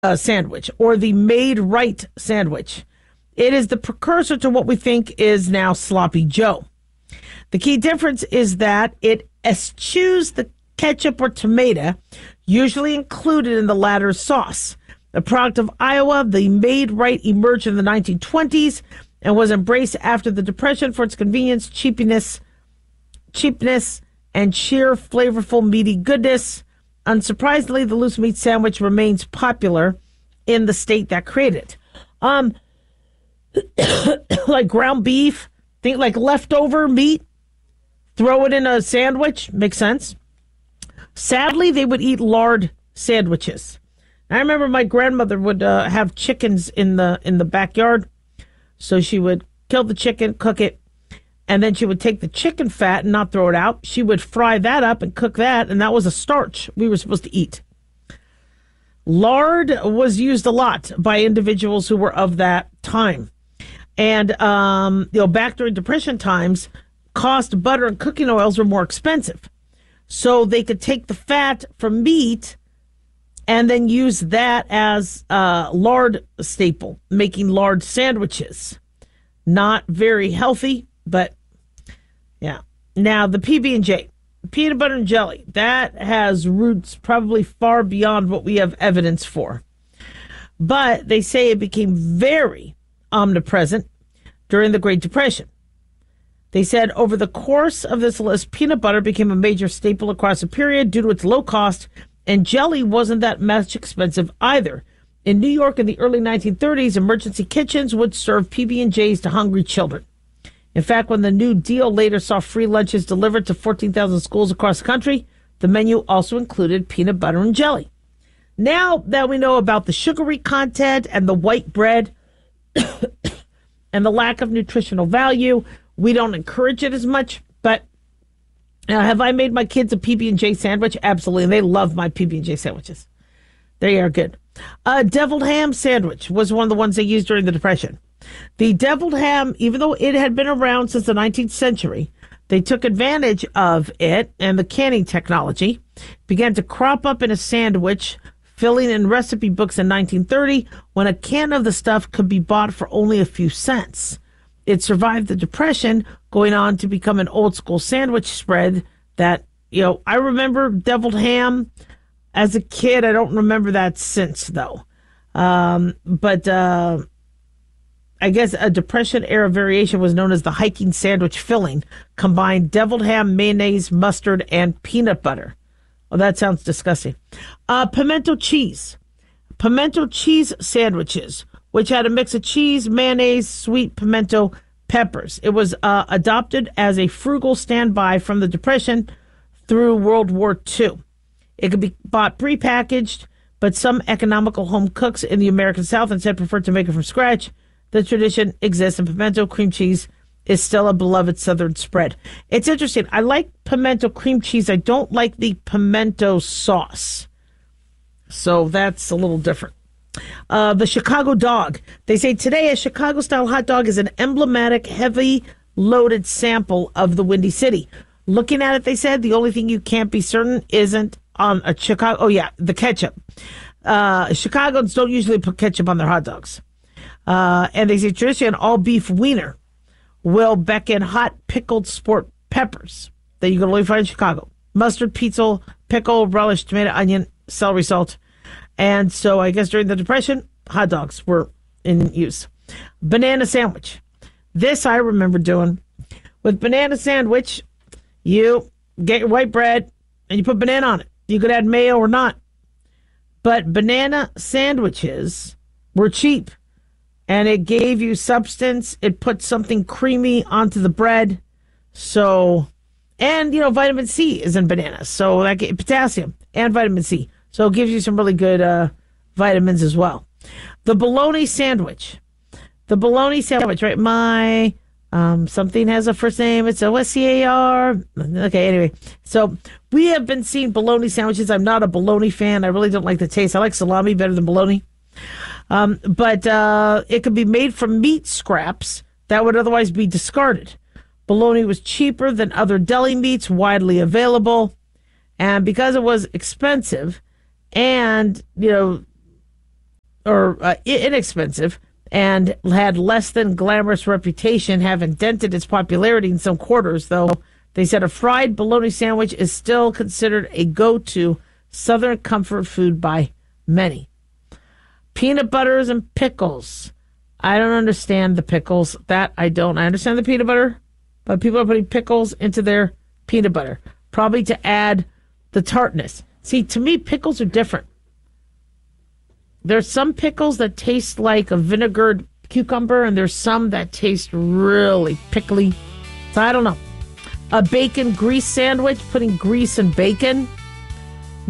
sandwich or the made right sandwich. It is the precursor to what we think is now sloppy Joe. The key difference is that it eschews the ketchup or tomato, usually included in the latter's sauce. A product of Iowa, the Made Right emerged in the 1920s and was embraced after the Depression for its convenience, cheapness, and sheer flavorful meaty goodness. Unsurprisingly, the loose meat sandwich remains popular in the state that created it. Like ground beef, think like leftover meat, throw it in a sandwich, makes sense. Sadly, they would eat lard sandwiches. I remember my grandmother would have chickens in the backyard, so she would kill the chicken, cook it, and then she would take the chicken fat and not throw it out. She would fry that up and cook that, and that was a starch we were supposed to eat. Lard was used a lot by individuals who were of that time. And, back during Depression times, cost butter and cooking oils were more expensive. So they could take the fat from meat and then use that as lard staple, making lard sandwiches. Not very healthy, but yeah. Now, the PB&J, peanut butter and jelly, that has roots probably far beyond what we have evidence for. But they say it became very omnipresent during the Great Depression. They said over the course of this list, peanut butter became a major staple across the period due to its low cost, and jelly wasn't that much expensive either. In New York in the early 1930s, emergency kitchens would serve PB&Js to hungry children. In fact, when the New Deal later saw free lunches delivered to 14,000 schools across the country, the menu also included peanut butter and jelly. Now that we know about the sugary content and the white bread and the lack of nutritional value, we don't encourage it as much. But have I made my kids a PB&J sandwich? Absolutely. And they love my PB&J sandwiches. They are good. Deviled ham sandwich was one of the ones they used during the Depression. The deviled ham, even though it had been around since the 19th century, they took advantage of it and the canning technology, began to crop up in a sandwich, filling in recipe books in 1930, when a can of the stuff could be bought for only a few cents. It survived the Depression, going on to become an old school sandwich spread that, I remember deviled ham as a kid. I don't remember that since, though. But I guess a Depression-era variation was known as the hiking sandwich filling, combined deviled ham, mayonnaise, mustard, and peanut butter. Well, that sounds disgusting. Pimento cheese. Pimento cheese sandwiches, which had a mix of cheese, mayonnaise, sweet pimento, peppers. It was adopted as a frugal standby from the Depression through World War II. It could be bought prepackaged, but some economical home cooks in the American South instead preferred to make it from scratch. The tradition exists, and pimento cream cheese is still a beloved Southern spread. It's interesting. I like pimento cream cheese. I don't like the pimento sauce. So that's a little different. The Chicago dog. They say today a Chicago-style hot dog is an emblematic, heavy-loaded sample of the Windy City. Looking at it, they said, the only thing you can't be certain isn't on a Chicago... Oh, yeah, the ketchup. Chicagoans don't usually put ketchup on their hot dogs. And they say traditionally an all-beef wiener will beckon hot pickled sport peppers that you can only find in Chicago. Mustard, pizza, pickle, relish, tomato, onion, celery salt. And so I guess during the Depression, hot dogs were in use. Banana sandwich. This I remember doing. With banana sandwich, you get your white bread and you put banana on it. You could add mayo or not. But banana sandwiches were cheap. And it gave you substance. It put something creamy onto the bread. So, and, vitamin C is in bananas. So, that potassium and vitamin C. So, it gives you some really good vitamins as well. The bologna sandwich. The bologna sandwich, right? My, something has a first name. It's O-S-C-A-R. Okay, anyway. So, we have been seeing bologna sandwiches. I'm not a bologna fan. I really don't like the taste. I like salami better than bologna. But it could be made from meat scraps that would otherwise be discarded. Bologna was cheaper than other deli meats widely available. And because it was expensive and, inexpensive and had less than glamorous reputation, having dented its popularity in some quarters, though they said a fried bologna sandwich is still considered a go-to Southern comfort food by many. Peanut butters and pickles. I don't understand the pickles. That I don't. I understand the peanut butter, but people are putting pickles into their peanut butter, probably to add the tartness. See, to me, pickles are different. There's some pickles that taste like a vinegared cucumber, and there's some that taste really pickly. So I don't know. A bacon grease sandwich, putting grease and bacon.